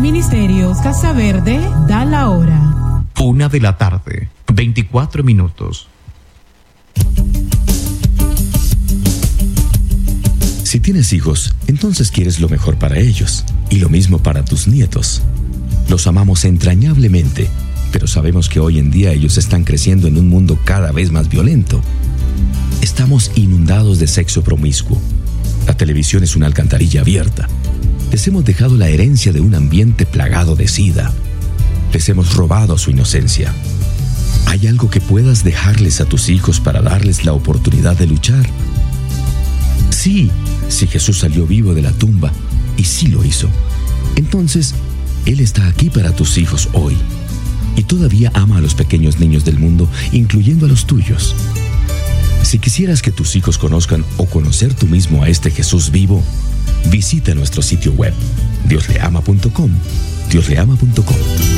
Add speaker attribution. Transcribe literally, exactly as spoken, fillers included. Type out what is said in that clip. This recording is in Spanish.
Speaker 1: Ministerios Casa Verde da la hora.
Speaker 2: Una de la tarde, veinticuatro minutos.
Speaker 3: Si tienes hijos, entonces quieres lo mejor para ellos, y lo mismo para tus nietos. Los amamos entrañablemente, pero sabemos que hoy en día ellos están creciendo en un mundo cada vez más violento. Estamos inundados de sexo promiscuo. La televisión es una alcantarilla abierta. Les hemos dejado la herencia de un ambiente plagado de sida. Les hemos robado su inocencia. ¿Hay algo que puedas dejarles a tus hijos para darles la oportunidad de luchar? Sí, si Jesús salió vivo de la tumba, y sí lo hizo, entonces Él está aquí para tus hijos hoy, y todavía ama a los pequeños niños del mundo, incluyendo a los tuyos. Si quisieras que tus hijos conozcan o conocer tú mismo a este Jesús vivo, visita nuestro sitio web, dios le ama punto com, dios le ama punto com.